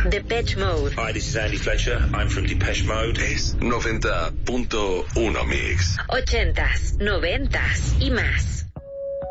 Depeche Mode. Hi, this is Andy Fletcher. I'm from Depeche Mode. Es 90.1 Mix. 80s, 90s y más.